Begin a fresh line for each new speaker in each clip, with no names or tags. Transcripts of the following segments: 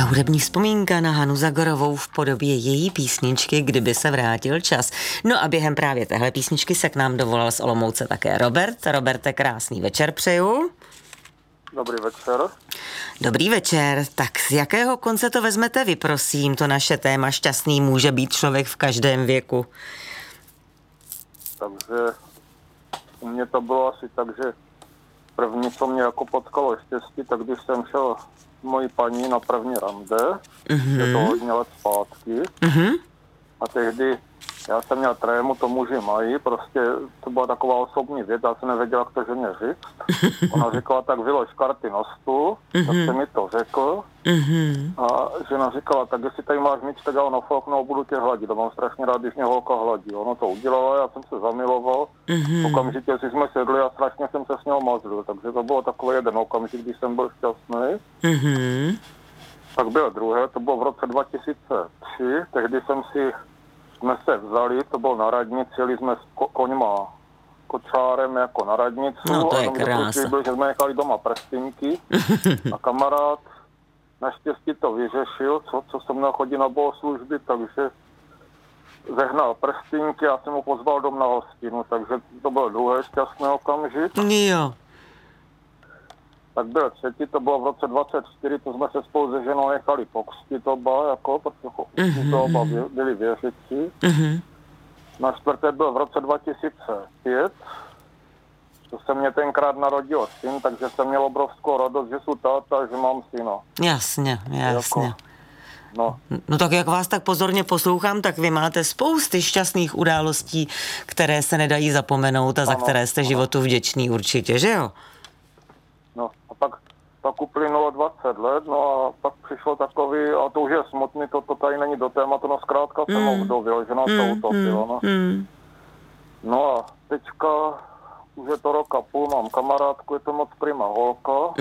hudební vzpomínka na Hanu Zagorovou v podobě její písničky Kdyby se vrátil čas. No a během právě téhle písničky se k nám dovolal z Olomouce také Robert. Roberte, krásný večer přeju.
Dobrý večer.
Dobrý večer. Tak z jakého konce to vezmete vy, prosím, to naše téma šťastný může být člověk v každém věku?
Takže u mě to bylo asi tak, že první, co mě jako potkalo štěstí, tak když jsem šel s mojí paní na první rande, je to hodně let zpátky, a tehdy já jsem měl trému, to muži mají, prostě to byla taková osobní věc, já jsem nevěděl, jak to ženě říct. Ona říkala, tak vylož karty na stůl, tak jsem mi to řekl. A žena říkala, tak jestli tady máš míč, tak já ho nafoknu a budu tě hladit. A mám strašně rád, když mě holka hladí. Ono to udělala, já jsem se zamiloval. Okamžitě si jsme sedli a strašně jsem se s něho mazlil. Takže to bylo takový jeden okamžik, když jsem byl šťastný. Pak byl druhé, to bylo v roce 2003. Tehdy jsme se vzali, to bylo na radnici, jeli jsme s koňma kočárem jako na radnici.
No to je krása.
Byl, že jsme nechali doma prstinky a kamarád naštěstí to vyřešil, co jsem měl chodit na bohoslužby, takže zehnal prstinky a jsem ho pozval dom na hostinu, takže to byl druhý šťastný okamžik.
Jo.
Tak byl třetí, to bylo v roce 24, to jsme se spolu se ženou nechali pokřtit oba, jako, protože to oba byli věřící. Na čtvrté byl v roce 2005, to se mě tenkrát narodil syn, takže jsem měl obrovskou radost, že jsou táta, že mám syna.
Jasně.
Jako,
no tak jak vás tak pozorně poslouchám, tak vy máte spousty šťastných událostí, které se nedají zapomenout a za které jste životu vděčný určitě, že jo?
No a pak uplynulo 20 let, no a pak přišlo takový, a to už je smutný, to tady není do tématu, no zkrátka jsem ovdovil, že nás to utopilo, no. No a teďka už je to rok a půl, mám kamarádku, je to moc prima holka.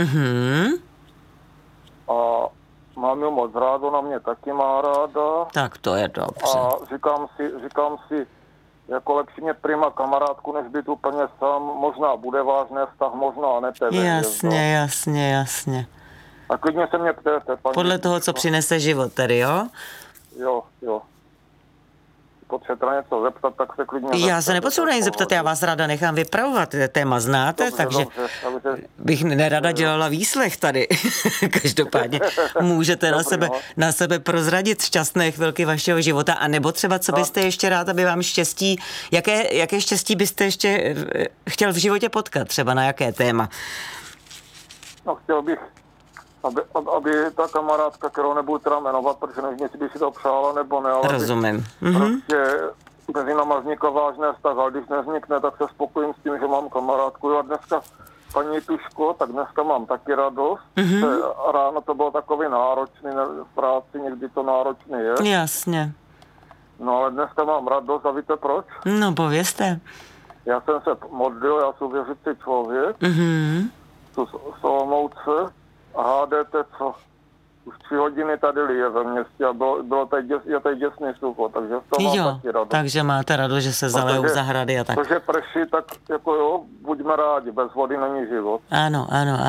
A mám ji moc rád, ona mě taky má ráda.
Tak to je dobře.
A říkám si, jako lepší mě prima kamarádku, než být úplně sám. Možná bude vážný vztah, možná ne tebe.
Jasně.
A klidně se mě ptejte, paní.
Podle toho, co přinese život tedy, jo?
Jo. Potřebujete něco zeptat, tak se klidně zeptat.
Já se nepotřebuji na nic zeptat, já vás ráda nechám vypravovat. Téma znáte, takže bych nerada dělala výslech tady. Každopádně můžete na sebe prozradit šťastné chvilky vašeho života, anebo třeba, co byste ještě rád, aby vám štěstí, jaké štěstí byste ještě chtěl v životě potkat, třeba na jaké téma?
No, chtěl bych, aby ta kamarádka, kterou nebudu teda jmenovat, protože nevím, jestli by si to přála nebo ne, ale
rozumím.
Prostě mezi náma vznikl vážný vztah, ale když nevznikne, tak se spokojím s tím, že mám kamarádku. A dneska, paní Tuško, tak dneska mám taky radost. Ráno to bylo takový náročný, v práci někdy to náročný je. Jasně. No ale dneska mám radost a víte proč?
No povězte.
Já jsem se modlil, já jsem věřící člověk, tu z Olomouce, a hádejte, co už 3 hodiny tady lije ve městě a bylo tady děsný sucho, takže z toho mám taky radost.
Takže máte radost, že se zalejou zahrady a tak.
Protože prší, tak jako jo, buďme rádi, bez vody není život.
Ano.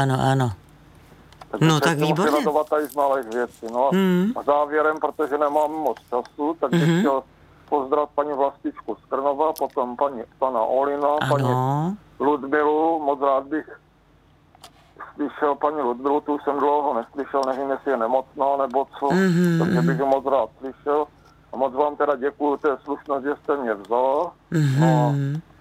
Takže
no tak výborně.
Takže se musí radovat tady z malých věcí. No a závěrem, protože nemám moc času, tak bych chtěl pozdravit paní Vlastičku z Krnova, potom pana Olina, paní Ludmilu, moc rád bych slyšel paní Ludmilu, tu jsem dlouho neslyšel, nevím, jestli je nemocná nebo co, takže bych ji moc rád slyšel. A moc vám teda děkuju té slušnost, že jste mě vzala. No,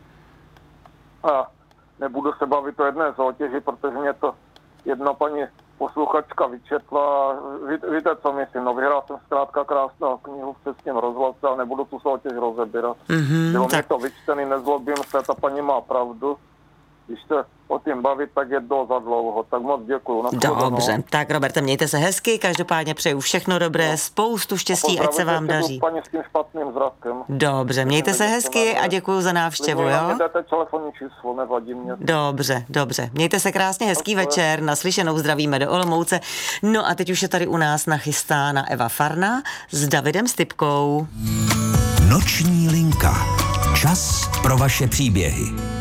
a nebudu se bavit o jedné soutěži, protože mě to jedna paní posluchačka vyčetla. Víte, co myslím? No, vyhrál jsem zkrátka krásnou knihu v Českém rozhlase, ale nebudu tu soutěž rozebírat. Bylo mě to vyčtený, nezlobím se, ta paní má pravdu. Když se o tím bavit, tak je za dlouho. Tak moc děkuju.
Dobře. Tak Roberte, mějte se hezky, každopádně přeju všechno dobré, spoustu štěstí, ať se vám daří.
Paní s tím špatným zrakem.
Dobře, mějte se hezky a děkuju za návštěvu, jo?
Dáte telefonní číslo, nevadí mě.
Dobře. Mějte se krásně, hezký večer, naslyšenou, zdravíme do Olomouce. No a teď už je tady u nás nachystána Eva Farna s Davidem Stypkou.
Noční linka. Čas pro vaše příběhy.